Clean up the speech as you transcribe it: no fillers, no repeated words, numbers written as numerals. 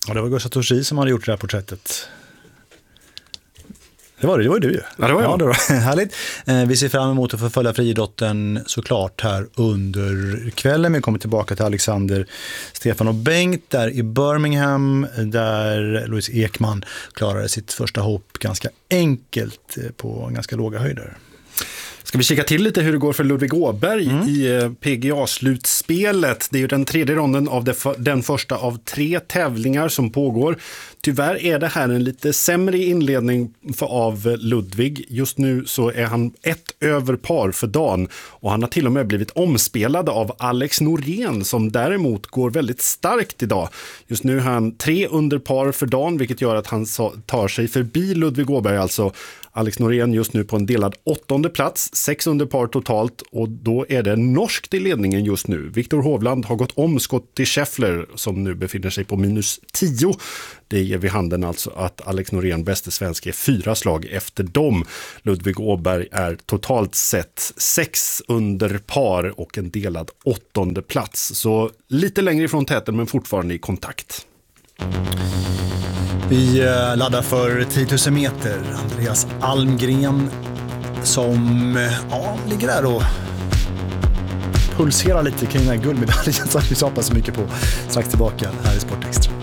Ja, det var Gustav Torsi som hade gjort det här porträttet. Det var du ju. Ja, det var jag. Ja, det var härligt. Vi ser fram emot att få följa friidrotten såklart här under kvällen. Vi kommer tillbaka till Alexander, Stefan och Bengt där i Birmingham, där Louise Ekman klarade sitt första hopp ganska enkelt på ganska låga höjder. Ska vi kika till lite hur det går för Ludvig Åberg i PGA-slutspelet. Det är ju den tredje ronden av den första av 3 tävlingar som pågår. Tyvärr är det här en lite sämre inledning av Ludvig. Just nu så är han 1 över par för dagen och han har till och med blivit omspelad av Alex Norén som däremot går väldigt starkt idag. Just nu är han 3 under par för dagen, vilket gör att han tar sig förbi Ludvig Åberg alltså. Alex Norén just nu på en delad 8:e plats, 6 under par totalt och då är det norskt i ledningen just nu. Viktor Hovland har gått om Scottie Scheffler som nu befinner sig på -10. Det ger vid handen alltså att Alex Norén, bäste svensk, är 4 slag efter dem. Ludvig Åberg är totalt sett 6 under par och en delad 8:e plats. Så lite längre ifrån täten men fortfarande i kontakt. Vi laddar för 10 000 meter. Andreas Almgren som ligger där och pulserar lite kring den här guldmedaljen som vi hoppas så mycket på. Strax tillbaka här i